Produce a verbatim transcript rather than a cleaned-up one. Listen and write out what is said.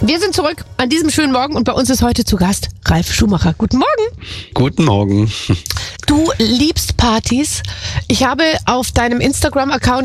Wir sind zurück an diesem schönen Morgen und bei uns ist heute zu Gast Ralf Schumacher. Guten Morgen. Guten Morgen. Du liebst Partys. Ich habe auf deinem Instagram-Account